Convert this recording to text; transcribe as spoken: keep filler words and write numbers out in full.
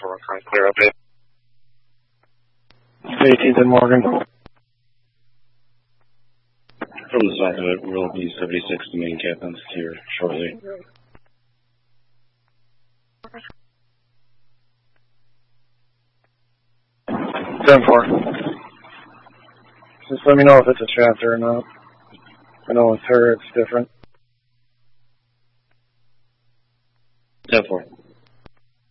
four, clear update. eighteenth and Morgan. From the south of it, we'll be seventy-six to main captains here shortly. ten four. Just let me know if it's a chapter or not. I know with her it's different. ten four.